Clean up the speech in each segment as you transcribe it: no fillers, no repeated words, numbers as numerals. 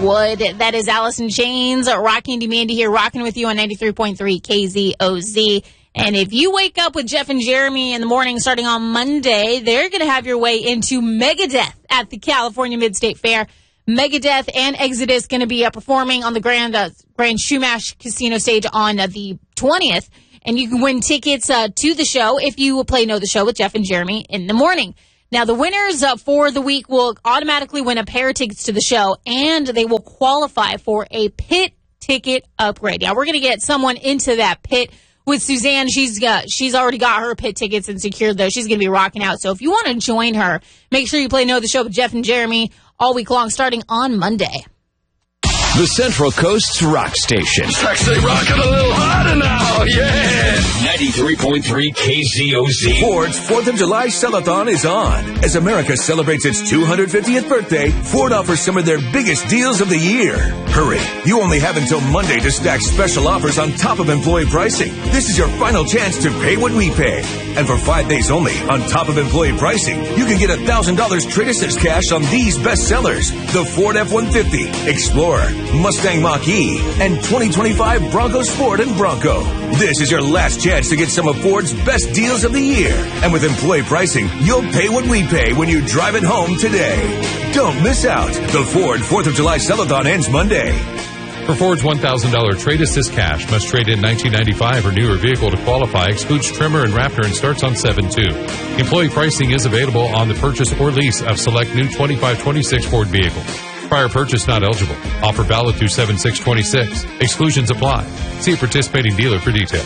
would. That is Alice in Chains, Rocking Demandy here, rocking with you on 93.3 KZOZ. And if you wake up with Jeff and Jeremy in the morning starting on Monday, they're going to have your way into Megadeth at the California Mid-State Fair. Megadeth and Exodus going to be performing on the Grand Shumash Casino stage on the 20th. And you can win tickets to the show if you will play Know the Show with Jeff and Jeremy in the morning. Now, the winners for the week will automatically win a pair of tickets to the show, and they will qualify for a pit ticket upgrade. Now, we're going to get someone into that pit with Suzanne. She's already got her pit tickets and secured those. She's going to be rocking out. So if you want to join her, make sure you play Know the Show with Jeff and Jeremy all week long, starting on Monday. The Central Coast's rock station. It's actually rocking a little harder now, yeah! 93.3 KZOZ. Ford's 4th of July Sellathon is on. As America celebrates its 250th birthday, Ford offers some of their biggest deals of the year. Hurry, you only have until Monday to stack special offers on top of employee pricing. This is your final chance to pay what we pay. And for 5 days only, on top of employee pricing, you can get $1,000 trade assist cash on these bestsellers: the Ford F-150, Explorer, Mustang Mach-E, and 2025 Bronco Sport and Bronco. This is your last chance to get some of Ford's best deals of the year. And with employee pricing, you'll pay what we pay when you drive it home today. Don't miss out. The Ford 4th of July Sellathon ends Monday. For Ford's $1,000 trade assist cash, must trade in 1995 or newer vehicle to qualify, excludes Trimmer and Raptor, and starts on 7/2. Employee pricing is available on the purchase or lease of select new 25-26 Ford vehicles. Prior purchase not eligible. Offer valid through 7/6/26. Exclusions apply. See a participating dealer for details.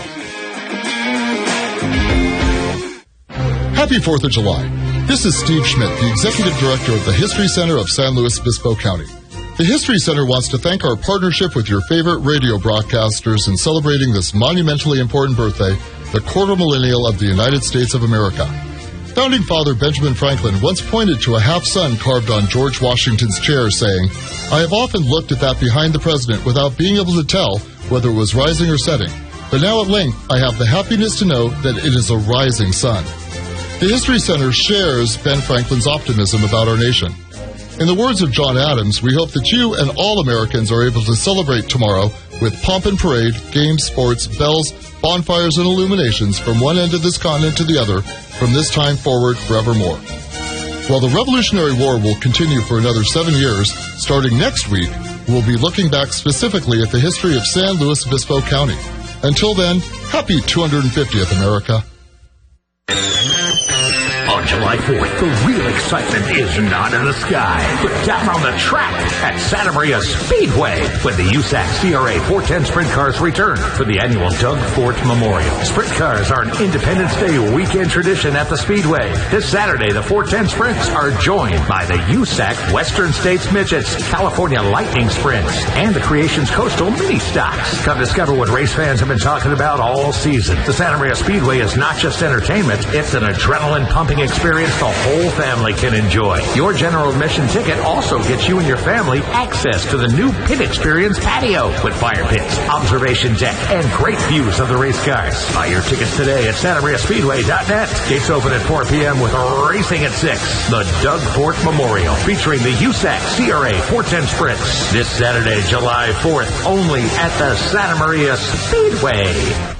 Happy 4th of July. This is Steve Schmidt, the Executive Director of the History Center of San Luis Obispo County. The History Center wants to thank our partnership with your favorite radio broadcasters in celebrating this monumentally important birthday, the quarter millennial of the United States of America. Founding Father Benjamin Franklin once pointed to a half-sun carved on George Washington's chair, saying, "I have often looked at that behind the president without being able to tell whether it was rising or setting. But now at length, I have the happiness to know that it is a rising sun." The History Center shares Ben Franklin's optimism about our nation. In the words of John Adams, we hope that you and all Americans are able to celebrate tomorrow with pomp and parade, games, sports, bells, bonfires, and illuminations from one end of this continent to the other, from this time forward forevermore. While the Revolutionary War will continue for another 7 years, starting next week, we'll be looking back specifically at the history of San Luis Obispo County. Until then, happy 250th, America. On July 4th, the real excitement is not in the sky, but down on the track at Santa Maria Speedway when the USAC CRA 410 Sprint Cars return for the annual Doug Fort Memorial. Sprint Cars are an Independence Day weekend tradition at the Speedway. This Saturday, the 410 Sprints are joined by the USAC Western States Midgets, California Lightning Sprints, and the Creations Coastal Mini Stocks. Come discover what race fans have been talking about all season. The Santa Maria Speedway is not just entertainment, it's an adrenaline-pumping experience the whole family can enjoy. Your general admission ticket also gets you and your family access to the new Pit Experience patio with fire pits, observation deck, and great views of the race cars. Buy your tickets today at SantaMariaSpeedway.net. Gates open at 4 p.m. with racing at 6. The Doug Fort Memorial featuring the USAC CRA 410 Sprints this Saturday, July 4th, only at the Santa Maria Speedway.